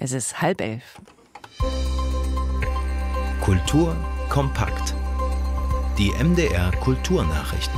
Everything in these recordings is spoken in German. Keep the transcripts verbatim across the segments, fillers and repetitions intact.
Es ist halb elf. Kultur kompakt. Die M D R Kulturnachrichten.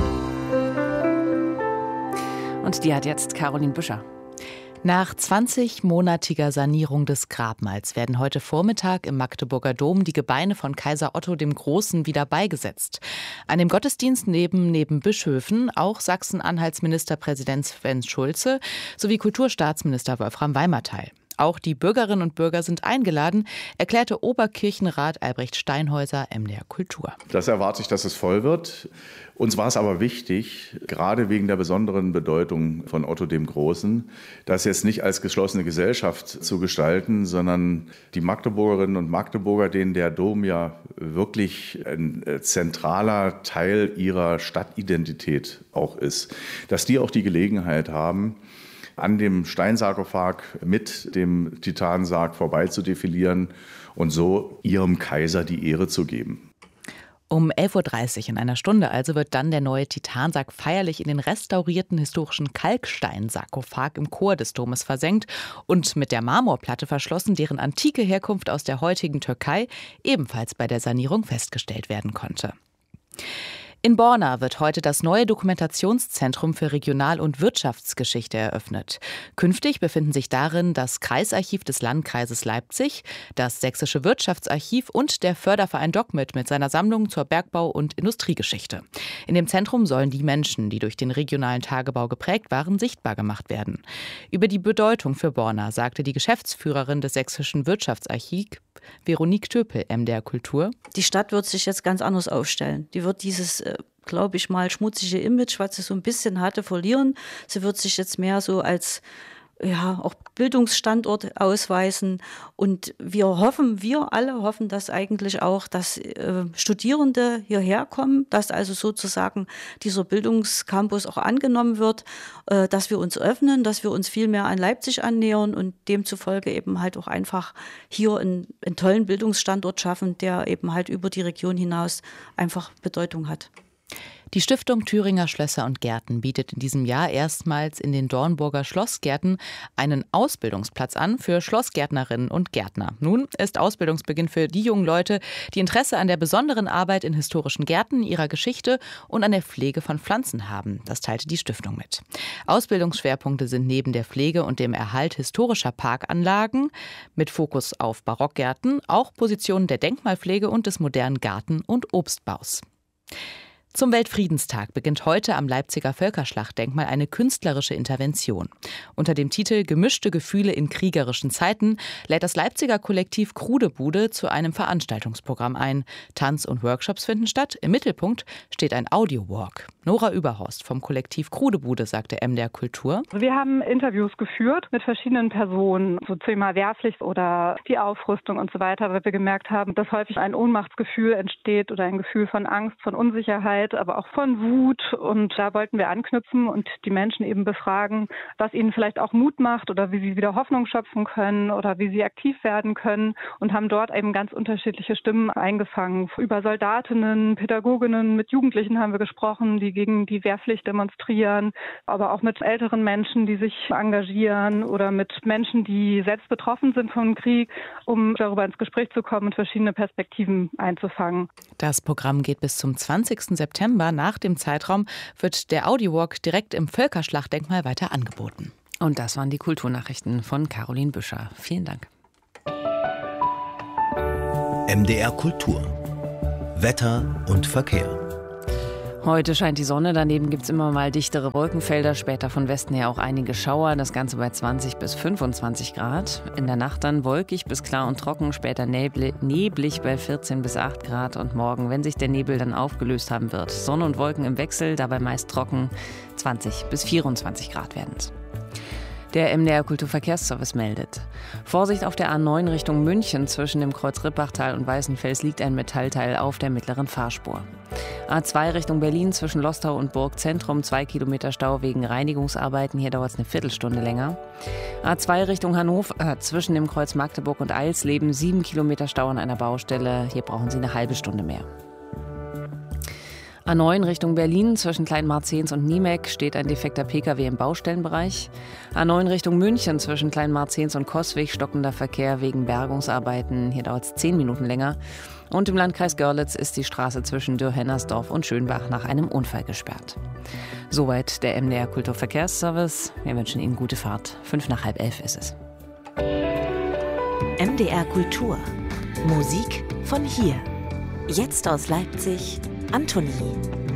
Und die hat jetzt Caroline Büscher. Nach zwanzigmonatiger Sanierung des Grabmals werden heute Vormittag im Magdeburger Dom die Gebeine von Kaiser Otto dem Großen wieder beigesetzt. An dem Gottesdienst nehmen neben Bischöfen auch Sachsen-Anhalts Ministerpräsident Sven Schulze sowie Kulturstaatsminister Wolfram Weimer teil. Auch die Bürgerinnen und Bürger sind eingeladen, erklärte Oberkirchenrat Albrecht Steinhäuser M D R Kultur. Das erwarte ich, dass es voll wird. Uns war es aber wichtig, gerade wegen der besonderen Bedeutung von Otto dem Großen, das jetzt nicht als geschlossene Gesellschaft zu gestalten, sondern die Magdeburgerinnen und Magdeburger, denen der Dom ja wirklich ein zentraler Teil ihrer Stadtidentität auch ist, dass die auch die Gelegenheit haben, an dem Steinsarkophag mit dem Titansarg vorbei zu defilieren und so ihrem Kaiser die Ehre zu geben. Um elf Uhr dreißig, in einer Stunde also, wird dann der neue Titansarg feierlich in den restaurierten historischen Kalksteinsarkophag im Chor des Domes versenkt und mit der Marmorplatte verschlossen, deren antike Herkunft aus der heutigen Türkei ebenfalls bei der Sanierung festgestellt werden konnte. In Borna wird heute das neue Dokumentationszentrum für Regional- und Wirtschaftsgeschichte eröffnet. Künftig befinden sich darin das Kreisarchiv des Landkreises Leipzig, das Sächsische Wirtschaftsarchiv und der Förderverein DocMit mit seiner Sammlung zur Bergbau- und Industriegeschichte. In dem Zentrum sollen die Menschen, die durch den regionalen Tagebau geprägt waren, sichtbar gemacht werden. Über die Bedeutung für Borna sagte die Geschäftsführerin des Sächsischen Wirtschaftsarchivs, Veronique Töpel, M D R Kultur. Die Stadt wird sich jetzt ganz anders aufstellen. Die wird dieses, glaube ich mal, schmutzige Image, was sie so ein bisschen hatte, verlieren. Sie wird sich jetzt mehr so als ja, auch Bildungsstandort ausweisen. Und wir hoffen, wir alle hoffen, dass eigentlich auch, dass äh, Studierende hierher kommen, dass also sozusagen dieser Bildungscampus auch angenommen wird, äh, dass wir uns öffnen, dass wir uns viel mehr an Leipzig annähern und demzufolge eben halt auch einfach hier einen, einen tollen Bildungsstandort schaffen, der eben halt über die Region hinaus einfach Bedeutung hat. Die Stiftung Thüringer Schlösser und Gärten bietet in diesem Jahr erstmals in den Dornburger Schlossgärten einen Ausbildungsplatz an für Schlossgärtnerinnen und Gärtner. Nun ist Ausbildungsbeginn für die jungen Leute, die Interesse an der besonderen Arbeit in historischen Gärten, ihrer Geschichte und an der Pflege von Pflanzen haben. Das teilte die Stiftung mit. Ausbildungsschwerpunkte sind neben der Pflege und dem Erhalt historischer Parkanlagen mit Fokus auf Barockgärten auch Positionen der Denkmalpflege und des modernen Garten- und Obstbaus. Zum Weltfriedenstag beginnt heute am Leipziger Völkerschlachtdenkmal eine künstlerische Intervention. Unter dem Titel »Gemischte Gefühle in kriegerischen Zeiten« lädt das Leipziger Kollektiv Krudebude zu einem Veranstaltungsprogramm ein. Tanz und Workshops finden statt. Im Mittelpunkt steht ein Audio-Walk. Nora Überhorst vom Kollektiv Krudebude sagte M D R Kultur. Wir haben Interviews geführt mit verschiedenen Personen, so zum Thema Wehrpflicht oder die Aufrüstung und so weiter, weil wir gemerkt haben, dass häufig ein Ohnmachtsgefühl entsteht oder ein Gefühl von Angst, von Unsicherheit, aber auch von Wut. Und da wollten wir anknüpfen und die Menschen eben befragen, was ihnen vielleicht auch Mut macht oder wie sie wieder Hoffnung schöpfen können oder wie sie aktiv werden können und haben dort eben ganz unterschiedliche Stimmen eingefangen. Über Soldatinnen, Pädagoginnen, mit Jugendlichen haben wir gesprochen, die gegen die Wehrpflicht demonstrieren, aber auch mit älteren Menschen, die sich engagieren oder mit Menschen, die selbst betroffen sind vom Krieg, um darüber ins Gespräch zu kommen und verschiedene Perspektiven einzufangen. Das Programm geht bis zum zwanzigsten September. Nach dem Zeitraum wird der Audiowalk direkt im Völkerschlachtdenkmal weiter angeboten. Und das waren die Kulturnachrichten von Caroline Büscher. Vielen Dank. M D R Kultur. Wetter und Verkehr. Heute scheint die Sonne, daneben gibt es immer mal dichtere Wolkenfelder, später von Westen her auch einige Schauer, das Ganze bei zwanzig bis fünfundzwanzig Grad. In der Nacht dann wolkig bis klar und trocken, später neblig bei vierzehn bis acht Grad und morgen, wenn sich der Nebel dann aufgelöst haben wird. Sonne und Wolken im Wechsel, dabei meist trocken, zwanzig bis vierundzwanzig Grad werden es. Der M D R Kulturverkehrsservice meldet: Vorsicht auf der A neun Richtung München. Zwischen dem Kreuz Rippachtal und Weißenfels liegt ein Metallteil auf der mittleren Fahrspur. A zwei Richtung Berlin zwischen Lostau und Burgzentrum, zwei Kilometer Stau wegen Reinigungsarbeiten. Hier dauert es eine Viertelstunde länger. A zwei Richtung Hannover äh, zwischen dem Kreuz Magdeburg und Eilsleben, sieben Kilometer Stau an einer Baustelle. Hier brauchen Sie eine halbe Stunde mehr. A neun Richtung Berlin zwischen Kleinmarzehns und Niemek steht ein defekter Pkw im Baustellenbereich. A neun Richtung München zwischen Kleinmarzehns und Coswig stockender Verkehr wegen Bergungsarbeiten. Hier dauert es zehn Minuten länger. Und im Landkreis Görlitz ist die Straße zwischen Dürr-Hennersdorf und Schönbach nach einem Unfall gesperrt. Soweit der M D R Kulturverkehrsservice. Wir wünschen Ihnen gute Fahrt. Fünf nach halb elf ist es. M D R Kultur. Musik von hier. Jetzt aus Leipzig, Antonie.